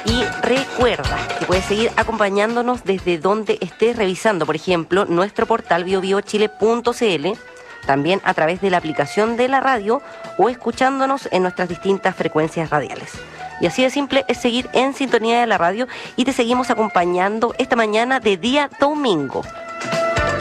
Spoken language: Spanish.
Y recuerda que puedes seguir acompañándonos desde donde estés revisando, por ejemplo, nuestro portal biobiochile.cl, también a través de la aplicación de la radio o escuchándonos en nuestras distintas frecuencias radiales. Y así de simple es seguir en sintonía de la radio y te seguimos acompañando esta mañana de día domingo.